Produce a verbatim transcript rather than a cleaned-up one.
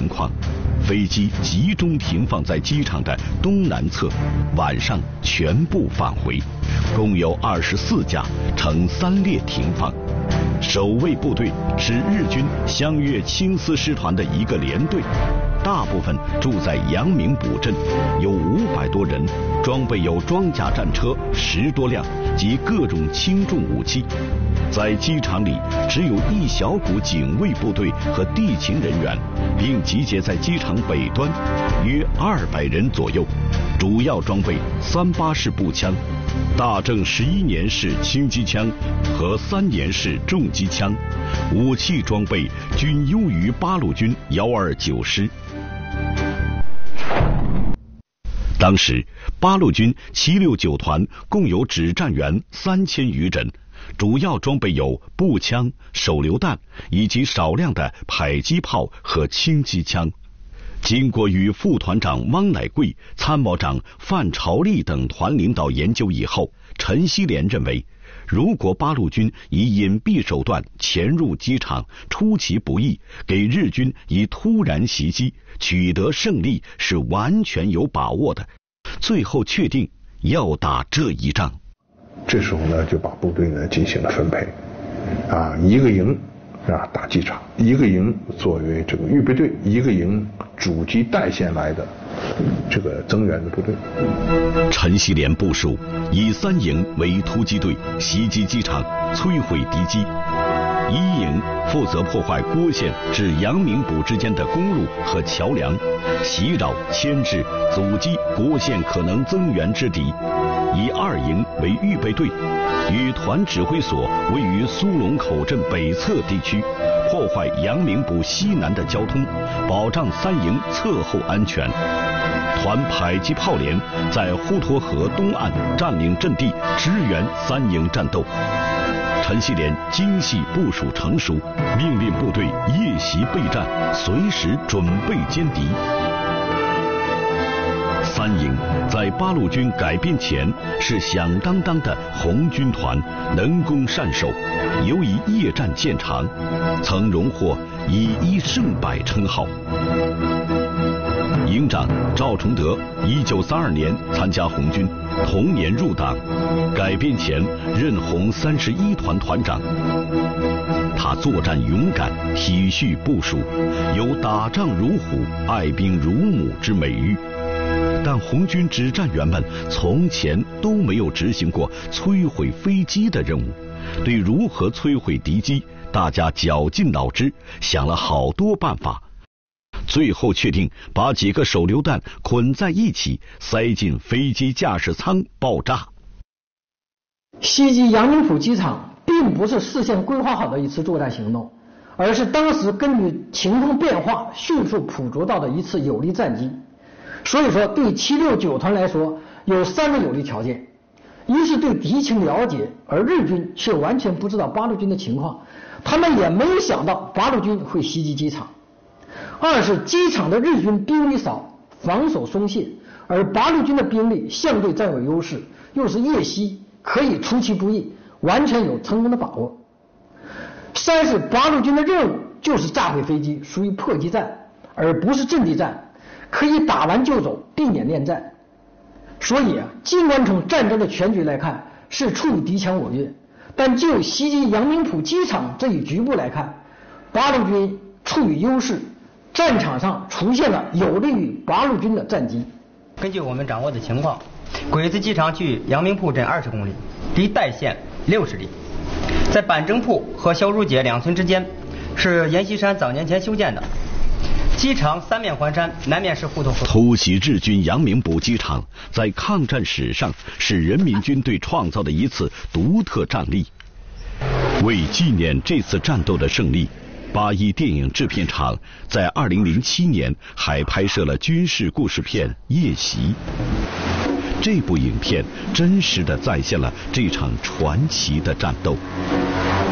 况，飞机集中停放在机场的东南侧，晚上全部返回，共有二十四架，呈三列停放。守卫部队是日军湘粤青丝师团的一个连队，大部分住在阳明堡镇，有五百多人，装备有装甲战车十多辆及各种轻重武器。在机场里只有一小股警卫部队和地勤人员，并集结在机场北端，约二百人左右，主要装备三八式步枪、大正十一年式轻机枪和三年式重机枪，武器装备均优于八路军幺二九师。当时八路军七六九团共有指战员三千余人，主要装备有步枪、手榴弹以及少量的迫击炮和轻机枪。经过与副团长汪乃贵、参谋长范朝立等团领导研究以后，陈锡联认为，如果八路军以隐蔽手段潜入机场，出其不意，给日军以突然袭击，取得胜利是完全有把握的。最后确定要打这一仗。 这时候呢，就把部队呢进行了分配，啊，一个营啊打机场，一个营作为这个预备队，一个营主机带线来的这个增援的部队。 陈锡联部署以三营为突击队，袭击机场，摧毁敌机。一营负责破坏郭县至阳明堡之间的公路和桥梁，袭扰、牵制、阻击郭县可能增援之敌。以二营为预备队，与团指挥所位于苏龙口镇北侧地区，破坏阳明堡西南的交通，保障三营侧后安全。团迫击炮连在滹沱河东岸占领阵地，支援三营战斗。陈锡联精细部署成熟，命令部队夜袭备战，随时准备歼敌。三营在八路军改编前是响当当的红军团，能攻善守，尤以夜战见长，曾荣获以一胜百称号。营长赵崇德一九三二年参加红军，同年入党，改编前任红三十一团团长。他作战勇敢，体恤部署，有打仗如虎、爱兵如母之美誉。但红军指战员们从前都没有执行过摧毁飞机的任务，对如何摧毁敌机，大家绞尽脑汁，想了好多办法。最后确定把几个手榴弹捆在一起，塞进飞机驾驶舱爆炸。 袭击阳明堡机场并不是事先规划好的一次作战行动，而是当时根据情况变化迅速捕捉到的一次有利战机。所以说，对七六九团来说有三个有利条件：一是对敌情了解，而日军却完全不知道八路军的情况，他们也没有想到八路军会袭击机场；二是机场的日军兵力少，防守松懈，而八路军的兵力相对占有优势，又是夜袭，可以出其不意，完全有成功的把握；三是八路军的任务就是炸毁飞机，属于迫击战，而不是阵地战，可以打完就走，避免恋战。所以啊，尽管从战争的全局来看是处于敌强我弱，但就袭击阳明堡机场这一局部来看，八路军处于优势，战场上出现了有利于八路军的战机。 根据我们掌握的情况，鬼子机场距阳明堡镇二十公里，离代县六十里，在板正铺和小如街两村之间，是阎锡山早年前修建的。机场三面环山，南面是滹沱河。 突袭日军阳明堡机场，在抗战史上是人民军队创造的一次独特战例。为纪念这次战斗的胜利，八一电影制片厂在二零零七年还拍摄了军事故事片《夜袭》。这部影片真实地再现了这场传奇的战斗。